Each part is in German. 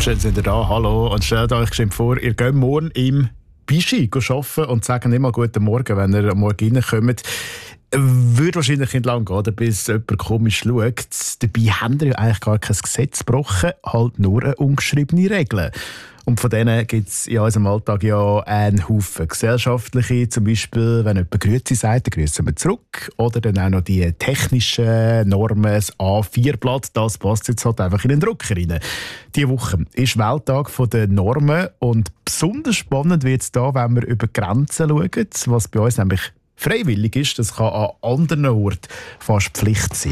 schön sind ihr da, hallo. Und stellt euch vor, ihr geht morgen im Bischi arbeiten und sagt nicht mal guten Morgen, wenn ihr am Morgen reinkommt. Würde wahrscheinlich nicht lange gehen, bis jemand komisch schaut. Dabei haben wir ja eigentlich gar kein Gesetz gebrochen, halt nur eine ungeschriebene Regel. Und von denen gibt es in unserem Alltag ja einen Haufen. Gesellschaftliche, zum Beispiel, wenn jemand Grüezi sagt, dann grüßen wir zurück. Oder dann auch noch die technischen Normen, das A4-Blatt, das passt jetzt halt einfach in den Drucker rein. Diese Woche ist Welttag der Normen und besonders spannend wird es da, wenn wir über Grenzen schauen, was bei uns nämlich freiwillig ist. Das kann an anderen Orten fast Pflicht sein.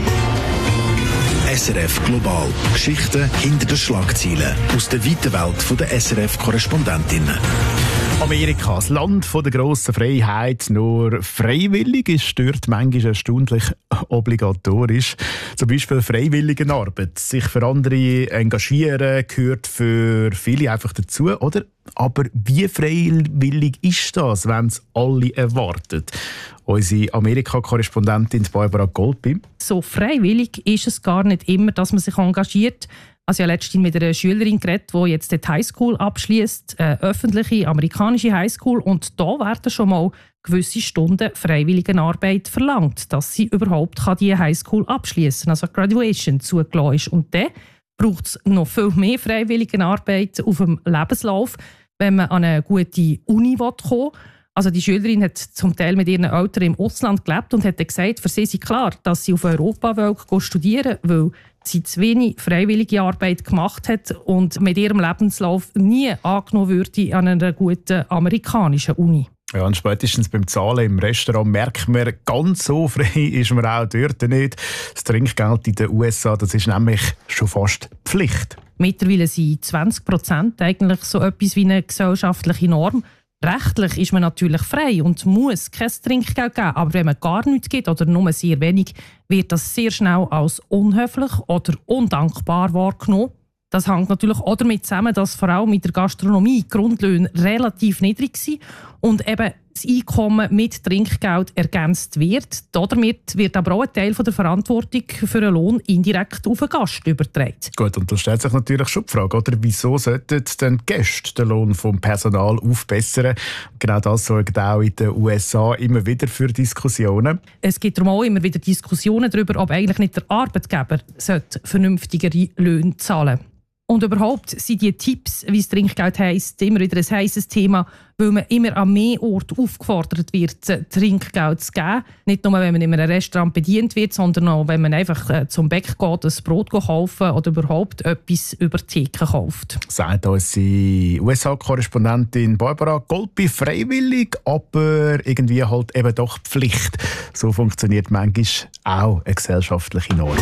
SRF Global. Geschichten hinter den Schlagzeilen. Aus der weiten Welt der SRF-Korrespondentinnen. Amerika, das Land der grossen Freiheit, nur freiwillig ist dort manchmal erstaunlich obligatorisch. Zum Beispiel Freiwilligenarbeit. Sich für andere engagieren gehört für viele einfach dazu, oder? Aber wie freiwillig ist das, wenn es alle erwarten? Unsere Amerika-Korrespondentin Barbara Goldby. So freiwillig ist es gar nicht immer, dass man sich engagiert. Also ich habe letztens mit einer Schülerin geredet, die jetzt die Highschool abschließt, eine öffentliche amerikanische Highschool, und da werden schon mal gewisse Stunden Freiwilligenarbeit verlangt, dass sie überhaupt die Highschool abschließen kann, also Graduation zugelassen ist. Und dann braucht es noch viel mehr Freiwilligenarbeit auf dem Lebenslauf, wenn man an eine gute Uni kommen will. Also die Schülerin hat zum Teil mit ihren Eltern im Ausland gelebt und hat gesagt, für sie sei klar, dass sie auf Europa studieren will, weil sie zu wenig freiwillige Arbeit gemacht hat und mit ihrem Lebenslauf nie angenommen würde an einer guten amerikanischen Uni. Ja, und spätestens beim Zahlen im Restaurant merkt man, ganz so frei ist man auch dort nicht. Das Trinkgeld in den USA, das ist nämlich schon fast Pflicht. Mittlerweile sind 20% eigentlich so etwas wie eine gesellschaftliche Norm. Rechtlich ist man natürlich frei und muss kein Trinkgeld geben, aber wenn man gar nichts gibt oder nur sehr wenig, wird das sehr schnell als unhöflich oder undankbar wahrgenommen. Das hängt natürlich auch damit zusammen, dass vor allem mit der Gastronomie die Grundlöhne relativ niedrig sind und eben das Einkommen mit Trinkgeld ergänzt wird. Damit wird aber auch ein Teil der Verantwortung für einen Lohn indirekt auf den Gast übertragen. Gut, und da stellt sich natürlich schon die Frage, oder? Wieso sollten denn die Gäste den Lohn vom Personal aufbessern? Genau das sorgt auch in den USA immer wieder für Diskussionen. Es gibt darum auch immer wieder Diskussionen darüber, ob eigentlich nicht der Arbeitgeber vernünftigere Löhne zahlen sollte. Und überhaupt sind die Tipps, wie es Trinkgeld heisst, immer wieder ein heisses Thema, weil man immer an mehr Orten aufgefordert wird, Trinkgeld zu geben. Nicht nur, wenn man in einem Restaurant bedient wird, sondern auch, wenn man einfach zum Bäcker geht, ein Brot kaufen oder überhaupt etwas über die Theke kauft. Sagt unsere USA-Korrespondentin Barbara Goldby, freiwillig, aber irgendwie halt eben doch Pflicht. So funktioniert manchmal auch eine gesellschaftliche Norm.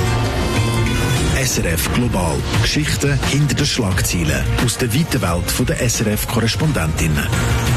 SRF Global. Geschichten hinter den Schlagzeilen. Aus der weiten Welt der SRF-Korrespondentinnen.